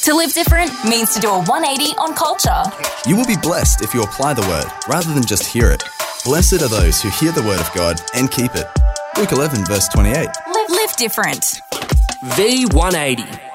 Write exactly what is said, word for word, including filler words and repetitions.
To live different means to do a one eighty on culture. You will be blessed if you apply the word rather than just hear it. Blessed are those who hear the word of God and keep it. Luke eleven, verse twenty-eight. Live, live different. V one eighty.